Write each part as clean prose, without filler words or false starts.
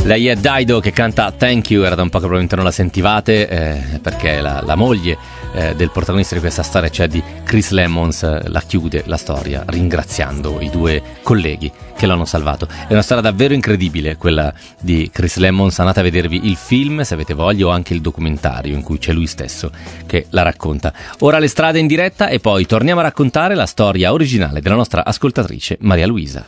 Lei è Dido che canta Thank You, era da un po' che probabilmente non la sentivate, perché la moglie del protagonista di questa storia, cioè di Chris Lemons, la chiude la storia ringraziando i due colleghi che l'hanno salvato. È una storia davvero incredibile quella di Chris Lemons, andate a vedervi il film se avete voglia o anche il documentario in cui c'è lui stesso che la racconta. Ora le strade in diretta e poi torniamo a raccontare la storia originale della nostra ascoltatrice Maria Luisa.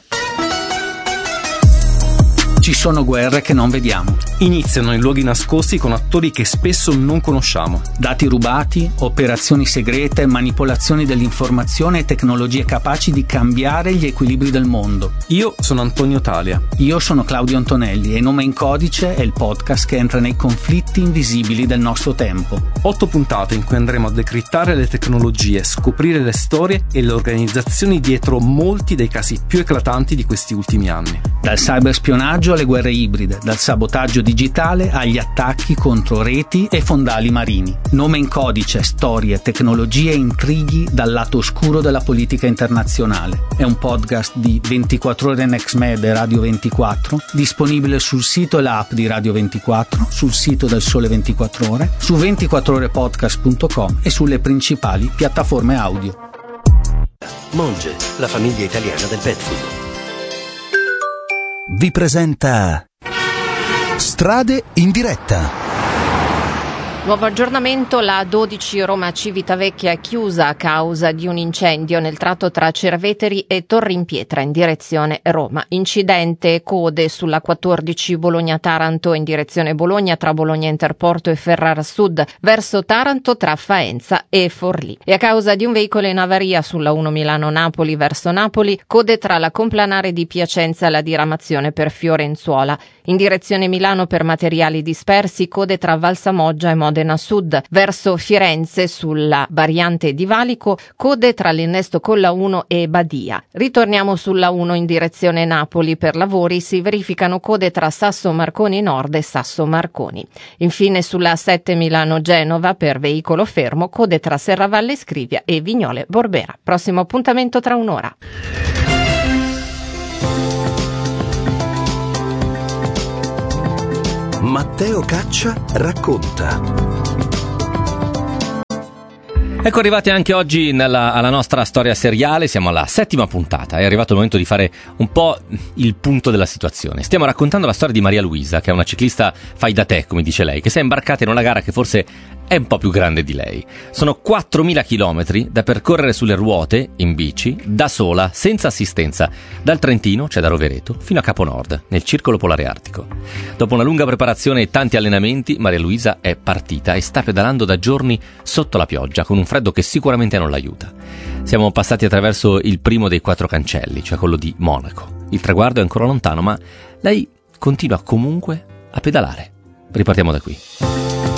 Ci sono guerre che non vediamo. Iniziano in luoghi nascosti con attori che spesso non conosciamo. Dati rubati, operazioni segrete, manipolazioni dell'informazione e tecnologie capaci di cambiare gli equilibri del mondo. Io sono Antonio Talia. Io sono Claudio Antonelli e Nome in Codice è il podcast che entra nei conflitti invisibili del nostro tempo. 8 puntate in cui andremo a decrittare le tecnologie, scoprire le storie e le organizzazioni dietro molti dei casi più eclatanti di questi ultimi anni. Dal cyberspionaggio alle guerre ibride, dal sabotaggio digitale agli attacchi contro reti e fondali marini. Nome in Codice, storie, tecnologie e intrighi dal lato oscuro della politica internazionale. È un podcast di 24 ore Next Med e Radio 24, disponibile sul sito e l'app di Radio 24, sul sito del Sole 24 Ore, su 24orepodcast.com e sulle principali piattaforme audio. Monge, la famiglia italiana del pet food, vi presenta Strade in diretta. Nuovo aggiornamento, la 12 Roma Civitavecchia è chiusa a causa di un incendio nel tratto tra Cerveteri e Torrimpietra in direzione Roma. Incidente, code sulla 14 Bologna-Taranto in direzione Bologna tra Bologna Interporto e Ferrara Sud verso Taranto tra Faenza e Forlì. E a causa di un veicolo in avaria sulla 1 Milano-Napoli verso Napoli, code tra la Complanare di Piacenza e la diramazione per Fiorenzuola. In direzione Milano per materiali dispersi, code tra Valsamoggia e Modena Sud. Verso Firenze sulla variante di Valico, code tra l'innesto con la 1 e Badia. Ritorniamo sulla 1 in direzione Napoli. Per lavori si verificano code tra Sasso Marconi Nord e Sasso Marconi. Infine sulla 7 Milano-Genova per veicolo fermo, code tra Serravalle Scrivia e Vignole Borbera. Prossimo appuntamento tra un'ora. Matteo Caccia racconta. Ecco arrivati anche oggi alla nostra storia seriale, siamo alla 7ª puntata, è arrivato il momento di fare un po' il punto della situazione. Stiamo raccontando la storia di Maria Luisa, che è una ciclista fai da te, come dice lei, che si è imbarcata in una gara che forse è un po' più grande di lei. Sono 4.000 chilometri da percorrere sulle ruote, in bici, da sola, senza assistenza, dal Trentino, cioè da Rovereto, fino a Capo Nord, nel Circolo Polare Artico. Dopo una lunga preparazione e tanti allenamenti, Maria Luisa è partita e sta pedalando da giorni sotto la pioggia, con un freddo che sicuramente non l'aiuta. Siamo passati attraverso il primo dei 4 cancelli, cioè quello di Monaco. Il traguardo è ancora lontano, ma lei continua comunque a pedalare. Ripartiamo da qui.